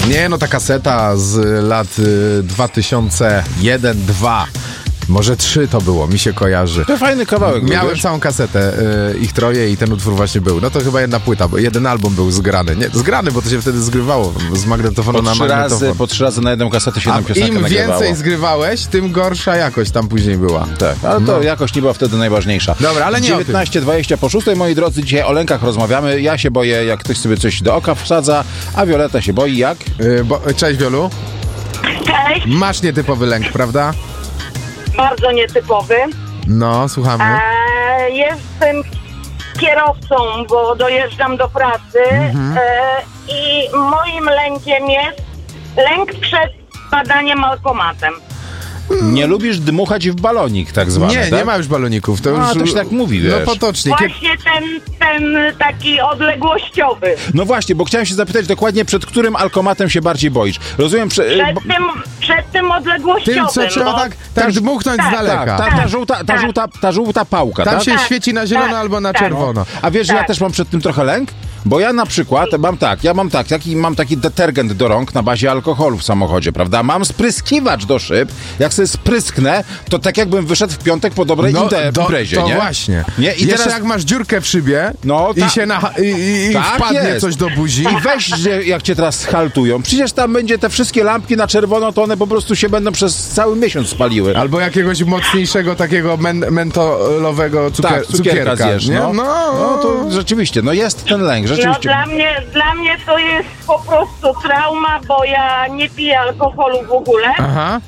Nie, no ta kaseta z lat 2001-2002. Może 3 to było, mi się kojarzy. To fajny kawałek. Miałem całą kasetę, ich troje i ten utwór właśnie był. No to chyba jedna płyta, bo jeden album był zgrany. Nie, zgrany, bo to się wtedy zgrywało z magnetofonu na magnetofon. Po 3 razy na jedną kasetę się jedną piosenkę im nagrywało. więcej zgrywałeś, tym gorsza jakość tam później była. Tak, ale to jakość nie była wtedy najważniejsza. Dobra, ale nie 19:20 po 6, moi drodzy, dzisiaj o lękach rozmawiamy. Ja się boję, jak ktoś sobie coś do oka wsadza, a Wioleta się boi jak? Cześć, Wiolu. Cześć. Masz nietypowy lęk, prawda? Bardzo nietypowy. No, słuchamy. Jestem kierowcą, bo dojeżdżam do pracy i moim lękiem jest lęk przed badaniem alkomatem. Nie lubisz dmuchać w balonik, tak zwany, Nie, tak? nie ma już baloników. To już to się tak mówi, wiesz. No potocznie. Właśnie ten taki odległościowy. No właśnie, bo chciałem się zapytać dokładnie, przed którym alkomatem się bardziej boisz. Rozumiem, Przed tym odległościowym. Tym, co trzeba tak dmuchnąć z daleka. Ta żółta pałka, Tam tak? się świeci na zielono albo na czerwono. A wiesz, że ja też mam przed tym trochę lęk? Bo ja na przykład mam taki detergent do rąk na bazie alkoholu w samochodzie, prawda? Mam spryskiwacz do szyb. Jak sobie sprysknę, to tak jakbym wyszedł w piątek po dobrej imprezie, to nie? właśnie. Nie? I jeszcze teraz jak masz dziurkę w szybie i się tak wpadnie jest. coś do buzi. I weź, że jak cię teraz schaltują, przecież tam będzie te wszystkie lampki na czerwono, to one po prostu się będą przez cały miesiąc spaliły. Albo jakiegoś mocniejszego takiego mentolowego cukierka zjesz, nie? No to rzeczywiście, jest ten lęk, rzeczywiście. No dla mnie to jest po prostu trauma, bo ja nie piję alkoholu w ogóle. Aha.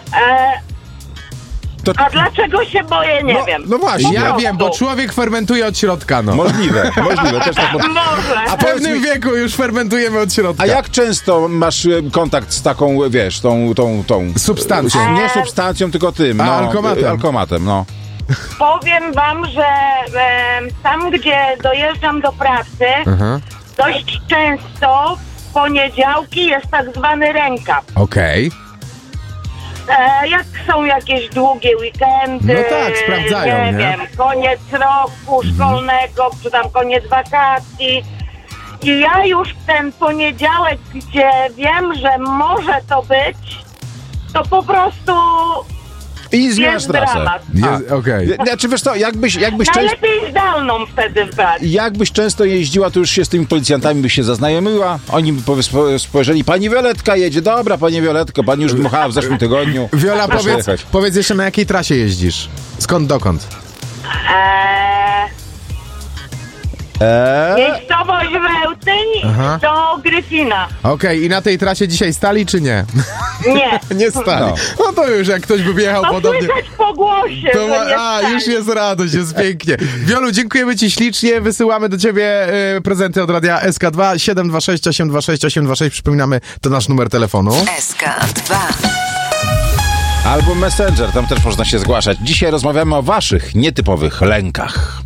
A dlaczego się boję, nie wiem. No właśnie. Ja wiem, bo człowiek fermentuje od środka, no. Możliwe, też tak. Może. A w pewnym wieku już fermentujemy od środka. A jak często masz kontakt z taką, wiesz, tą substancją? Nie substancją, tylko tym, alkomatem, no. Powiem wam, że tam, gdzie dojeżdżam do pracy, dość często w poniedziałki jest tak zwany rękaw. Okej. Jak są jakieś długie weekendy, No tak, sprawdzają, nie? wiem, koniec roku szkolnego, czy tam koniec wakacji. I ja już ten poniedziałek, gdzie wiem, że może to być, to po prostu I zmieniasz trasę. Okej. Znaczy, wiesz co, jakbyś najlepiej zdalną wtedy brać. Jakbyś często jeździła, to już się z tymi policjantami byś się zaznajomiła. Oni by spojrzeli, pani Violetka jedzie. Dobra, pani Violetko, pani już dmuchała w zeszłym tygodniu. Wiola, powiedz jeszcze, na jakiej trasie jeździsz? Skąd dokąd? Miejscowość Wełtyń do Gryfina. Okej, i na tej trasie dzisiaj stali, czy nie? Nie. Nie stali. No to już, jak ktoś by jechał podobnie... słychać po głosie, już jest radość, jest pięknie. Wiolu, dziękujemy ci ślicznie, wysyłamy do ciebie prezenty od radia SK2 726 826 826. Przypominamy, to nasz numer telefonu. SK2 Albo Messenger, tam też można się zgłaszać. Dzisiaj rozmawiamy o waszych nietypowych lękach.